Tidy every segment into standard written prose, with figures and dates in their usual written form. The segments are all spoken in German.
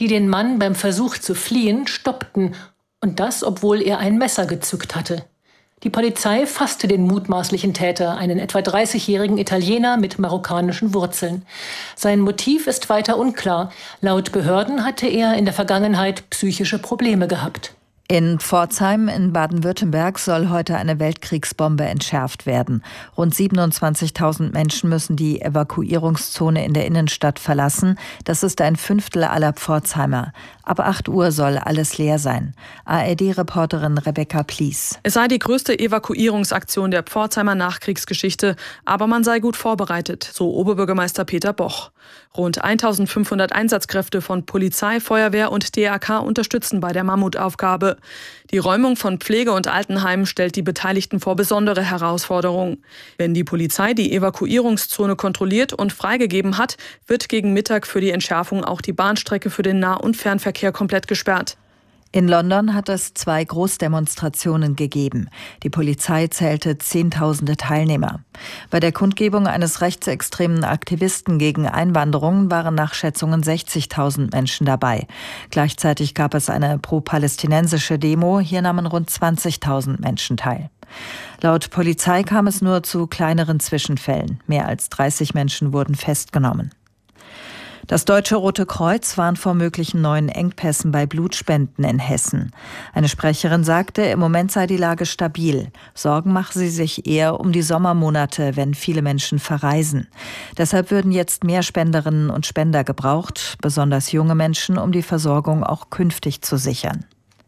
die den Mann beim Versuch zu fliehen stoppten. Und das, obwohl er ein Messer gezückt hatte. Die Polizei fasste den mutmaßlichen Täter, einen etwa 30-jährigen Italiener mit marokkanischen Wurzeln. Sein Motiv ist weiter unklar. Laut Behörden hatte er in der Vergangenheit psychische Probleme gehabt. In Pforzheim in Baden-Württemberg soll heute eine Weltkriegsbombe entschärft werden. Rund 27.000 Menschen müssen die Evakuierungszone in der Innenstadt verlassen. Das ist ein Fünftel aller Pforzheimer. Ab 8 Uhr soll alles leer sein. ARD-Reporterin Rebecca Plies. Es sei die größte Evakuierungsaktion der Pforzheimer Nachkriegsgeschichte, aber man sei gut vorbereitet, so Oberbürgermeister Peter Boch. Rund 1.500 Einsatzkräfte von Polizei, Feuerwehr und DRK unterstützen bei der Mammutaufgabe. Die Räumung von Pflege- und Altenheimen stellt die Beteiligten vor besondere Herausforderungen. Wenn die Polizei die Evakuierungszone kontrolliert und freigegeben hat, wird gegen Mittag für die Entschärfung auch die Bahnstrecke für den Nah- und Fernverkehr komplett gesperrt. In London hat es 2 Großdemonstrationen gegeben. Die Polizei zählte Zehntausende Teilnehmer. Bei der Kundgebung eines rechtsextremen Aktivisten gegen Einwanderung waren nach Schätzungen 60.000 Menschen dabei. Gleichzeitig gab es eine pro-palästinensische Demo. Hier nahmen rund 20.000 Menschen teil. Laut Polizei kam es nur zu kleineren Zwischenfällen. Mehr als 30 Menschen wurden festgenommen. Das Deutsche Rote Kreuz warnt vor möglichen neuen Engpässen bei Blutspenden in Hessen. Eine Sprecherin sagte, im Moment sei die Lage stabil. Sorgen mache sie sich eher um die Sommermonate, wenn viele Menschen verreisen. Deshalb würden jetzt mehr Spenderinnen und Spender gebraucht, besonders junge Menschen, um die Versorgung auch künftig zu sichern.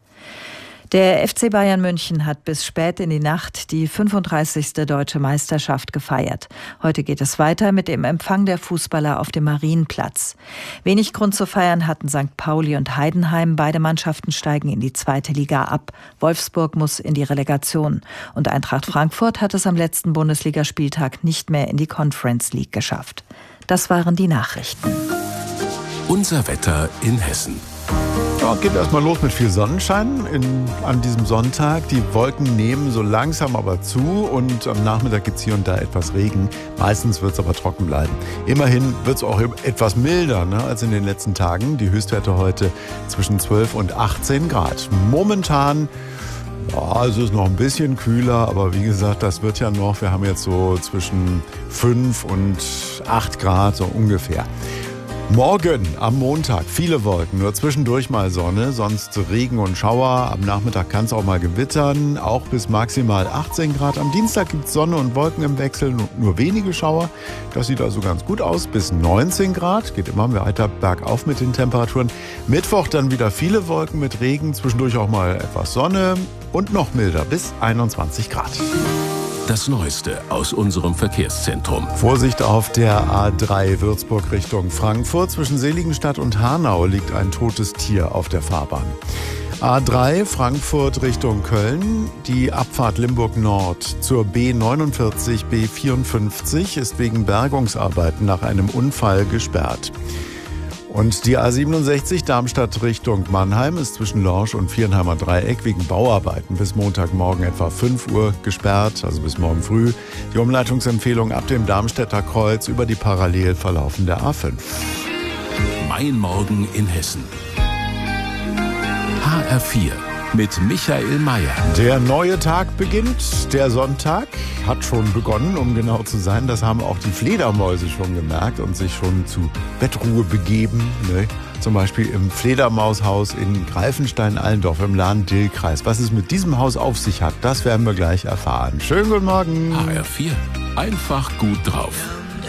Der FC Bayern München hat bis spät in die Nacht die 35. Deutsche Meisterschaft gefeiert. Heute geht es weiter mit dem Empfang der Fußballer auf dem Marienplatz. Wenig Grund zu feiern hatten St. Pauli und Heidenheim. Beide Mannschaften steigen in die 2. Liga ab. Wolfsburg muss in die Relegation. Und Eintracht Frankfurt hat es am letzten Bundesligaspieltag nicht mehr in die Conference League geschafft. Das waren die Nachrichten. Unser Wetter in Hessen. Ja, geht erstmal los mit viel Sonnenschein an diesem Sonntag. Die Wolken nehmen so langsam aber zu und am Nachmittag gibt es hier und da etwas Regen. Meistens wird es aber trocken bleiben. Immerhin wird es auch etwas milder, als in den letzten Tagen. Die Höchstwerte heute zwischen 12 und 18 Grad. Momentan, ja, es ist noch ein bisschen kühler, aber wie gesagt, das wird ja noch. Wir haben jetzt so zwischen 5 und 8 Grad so ungefähr. Morgen am Montag viele Wolken, nur zwischendurch mal Sonne, sonst Regen und Schauer. Am Nachmittag kann es auch mal gewittern, auch bis maximal 18 Grad. Am Dienstag gibt es Sonne und Wolken im Wechsel, nur wenige Schauer. Das sieht also ganz gut aus, bis 19 Grad. Geht immer weiter bergauf mit den Temperaturen. Mittwoch dann wieder viele Wolken mit Regen, zwischendurch auch mal etwas Sonne und noch milder, bis 21 Grad. Das Neueste aus unserem Verkehrszentrum. Vorsicht auf der A3 Würzburg Richtung Frankfurt. Zwischen Seligenstadt und Hanau liegt ein totes Tier auf der Fahrbahn. A3 Frankfurt Richtung Köln. Die Abfahrt Limburg Nord zur B49, B54 ist wegen Bergungsarbeiten nach einem Unfall gesperrt. Und die A67 Darmstadt Richtung Mannheim ist zwischen Lorsch und Viernheimer Dreieck wegen Bauarbeiten bis Montagmorgen etwa 5 Uhr gesperrt, also bis morgen früh. Die Umleitungsempfehlung ab dem Darmstädter Kreuz über die parallel verlaufende A5. Mein Morgen in Hessen. HR4 mit Michael Mayer. Der neue Tag beginnt. Der Sonntag hat schon begonnen, um genau zu sein. Das haben auch die Fledermäuse schon gemerkt und sich schon zu Bettruhe begeben. Ne? Zum Beispiel im Fledermaushaus in Greifenstein-Allendorf im Lahn-Dill-Kreis. Was es mit diesem Haus auf sich hat, das werden wir gleich erfahren. Schönen guten Morgen. HR4. Einfach gut drauf.